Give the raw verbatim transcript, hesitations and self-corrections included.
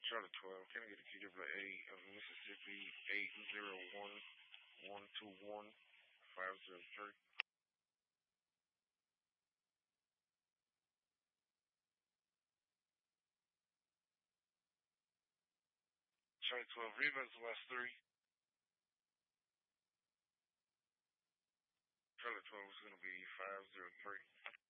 Charlotte twelve, can I get a Q W A of Mississippi eight zero one one two one five zero three? Charlotte twelve, Rivers West three. Charlotte twelve is going to be five zero three.